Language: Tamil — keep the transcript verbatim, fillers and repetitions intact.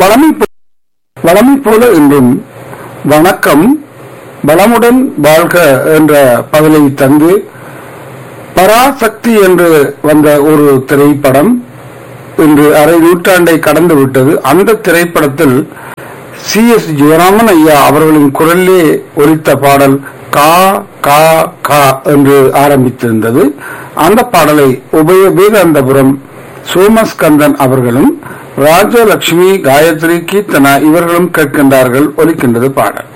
வளமை போ- வளமை போல என்றும் வணக்கம் வளமுடன் வாழ்க என்ற பதிலை தந்து பராசக்தி என்று வந்த ஒரு திரைப்படம் இன்று அரை நூற்றாண்டை கடந்து விட்டது. அந்த திரைப்படத்தில் சி எஸ் ஜெயராமன் ஐயா அவர்களின் குரலிலே ஒலித்த பாடல் கா கா கா என்று ஆரம்பித்திருந்தது. அந்த பாடலை உபய வேதாந்தபுரம் சோமஸ்கந்தன் அவர்களும் ராஜலட்சுமி காயத்ரி கீர்த்தனா இவர்களும் கேட்கின்றார்கள். ஒலிக்கின்றது பாடல்.